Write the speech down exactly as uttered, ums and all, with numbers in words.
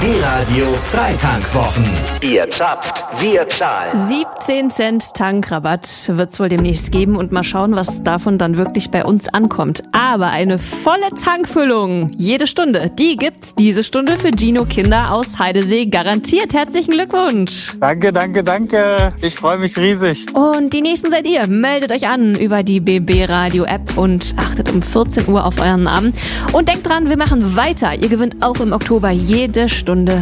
B-Radio Freitankwwochen. Ihr zapft, wir zahlen. siebzehn Cent Tankrabatt wird es wohl demnächst geben und mal schauen, was davon dann wirklich bei uns ankommt. Aber eine volle Tankfüllung jede Stunde, die gibt's diese Stunde für Gino Kinder aus Heidesee garantiert. Herzlichen Glückwunsch. Danke, danke, danke. Ich freue mich riesig. Und die nächsten seid ihr. Meldet euch an über die B B-Radio App und achtet um vierzehn Uhr auf euren Namen. Und denkt dran, wir machen weiter. Ihr gewinnt auch im Oktober jede Stunde